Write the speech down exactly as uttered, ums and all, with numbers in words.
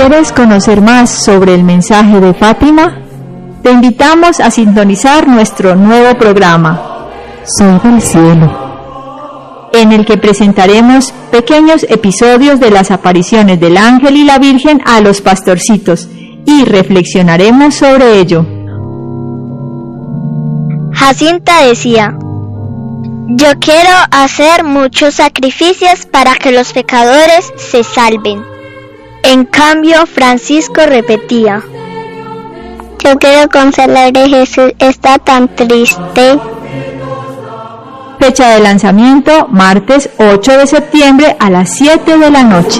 ¿Quieres conocer más sobre el mensaje de Fátima? Te invitamos a sintonizar nuestro nuevo programa, Soy del Cielo, en el que presentaremos pequeños episodios de las apariciones del ángel y la Virgen a los pastorcitos y reflexionaremos sobre ello. Jacinta decía: yo quiero hacer muchos sacrificios para que los pecadores se salven. En cambio, Francisco repetía: yo quiero consolar a Jesús, está tan triste. Fecha de lanzamiento, martes ocho de septiembre a las siete de la noche.